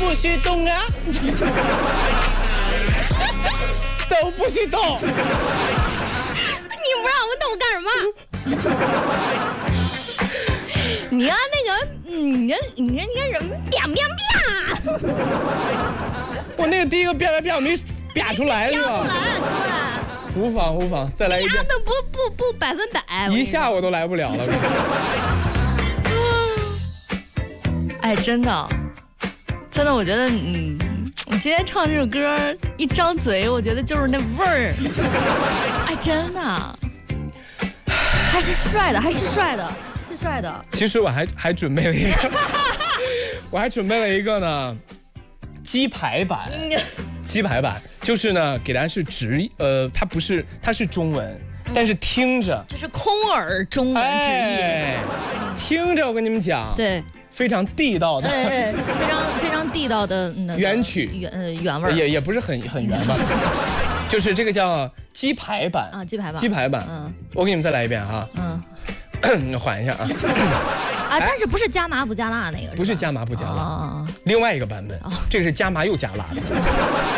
不许动啊，都不许动。 你不让我动干什么？你看那个，你看人啪啪啪， 我那个第一个啪啪啪我没啪出来是吧？无妨，再来一遍。 那不100%， 一下我都来不了了。 哎，真的，我觉得你今天唱这首歌，一张嘴，我觉得就是那味儿。哎，真的，还是帅的。 其实我还准备了一个，我还准备了一个呢，鸡排版。鸡排版就是呢，给大家是它是中文，但是听着就是空耳中文直译， 听着我跟你们讲， 对， 非常地道的， 非常地道的原曲原味， 也不是很原吧，就是这个叫鸡排版啊，鸡排版， 我给你们再来一遍哈，缓一下啊。 但是不是加麻不加辣那个？ 不是加麻不加辣，另外一个版本，这个是加麻又加辣的。